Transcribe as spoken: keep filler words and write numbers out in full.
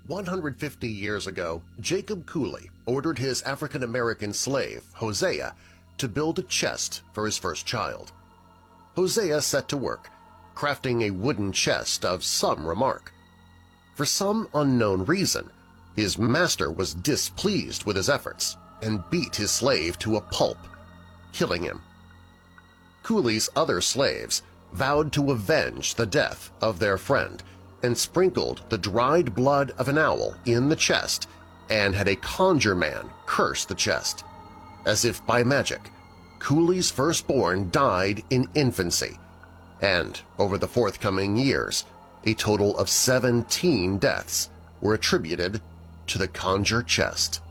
one hundred fifty years ago, Jacob Cooley ordered his African-American slave, Hosea, to build a chest for his first child. Hosea set to work, crafting a wooden chest of some remark. For some unknown reason, his master was displeased with his efforts and beat his slave to a pulp, killing him. Cooley's other slaves vowed to avenge the death of their friend and sprinkled the dried blood of an owl in the chest and had a conjure man curse the chest. As if by magic, Cooley's firstborn died in infancy, and over the forthcoming years, a total of seventeen deaths were attributed to the conjure chest.